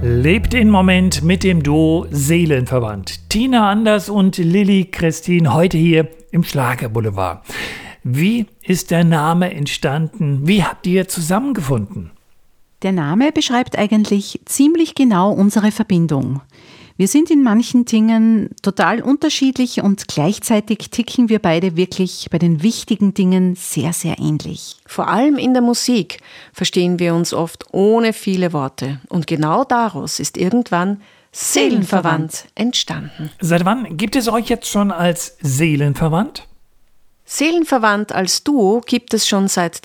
Lebt den Moment mit dem Duo Seelenverwandt. Tina Anders und Lilly Christine heute hier im Schlagerboulevard. Wie ist der Name entstanden? Wie habt ihr zusammengefunden? Der Name beschreibt eigentlich ziemlich genau unsere Verbindung. Wir sind in manchen Dingen total unterschiedlich und gleichzeitig ticken wir beide wirklich bei den wichtigen Dingen sehr, sehr ähnlich. Vor allem in der Musik verstehen wir uns oft ohne viele Worte. Und genau daraus ist irgendwann Seelenverwandt entstanden. Seit wann gibt es euch jetzt schon als Seelenverwandt? Seelenverwandt als Duo gibt es schon seit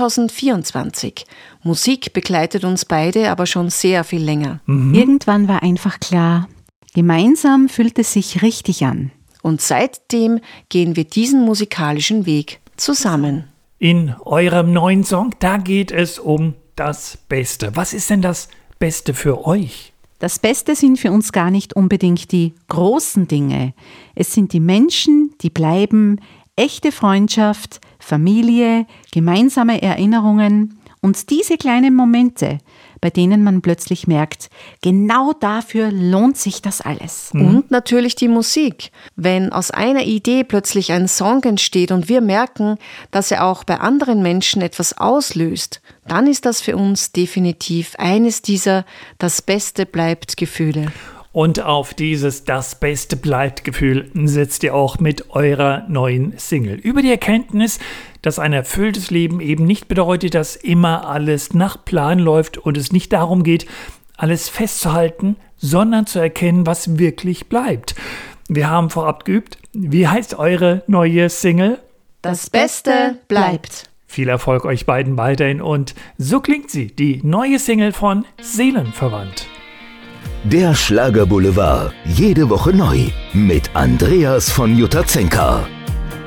2024. Musik begleitet uns beide aber schon sehr viel länger. Irgendwann war einfach klar, gemeinsam fühlt es sich richtig an. Und seitdem gehen wir diesen musikalischen Weg zusammen. In eurem neuen Song, da geht es um das Beste. Was ist denn das Beste für euch? Das Beste sind für uns gar nicht unbedingt die großen Dinge. Es sind die Menschen, die bleiben, echte Freundschaft, Familie, gemeinsame Erinnerungen und diese kleinen Momente, bei denen man plötzlich merkt, genau dafür lohnt sich das alles. Und natürlich die Musik. Wenn aus einer Idee plötzlich ein Song entsteht und wir merken, dass er auch bei anderen Menschen etwas auslöst, dann ist das für uns definitiv eines dieser Das Beste bleibt Gefühle. Und auf dieses Das Beste bleibt Gefühl setzt ihr auch mit eurer neuen Single. Über die Erkenntnis, dass ein erfülltes Leben eben nicht bedeutet, dass immer alles nach Plan läuft und es nicht darum geht, alles festzuhalten, sondern zu erkennen, was wirklich bleibt. Wir haben vorab geübt. Wie heißt eure neue Single? Das Beste bleibt. Viel Erfolg euch beiden weiterhin und so klingt sie, die neue Single von Seelenverwandt. Der Schlagerboulevard, jede Woche neu mit Andreas von Jutazenka.